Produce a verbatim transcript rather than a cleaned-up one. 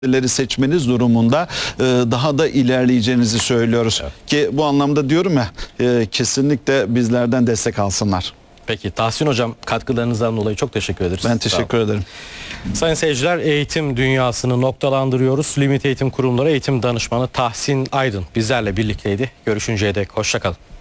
leri seçmeniz durumunda e, daha da ilerleyeceğinizi söylüyoruz. Evet. Ki bu anlamda diyorum ya e, kesinlikle bizlerden destek alsınlar. Peki Tahsin Hocam, katkılarınızdan dolayı çok teşekkür ederiz. Ben teşekkür ederim. Sayın seyirciler, eğitim dünyasını noktalandırıyoruz. Limit Eğitim Kurumları Eğitim Danışmanı Tahsin Aydın bizlerle birlikteydi. Görüşünceye dek hoşça kalın.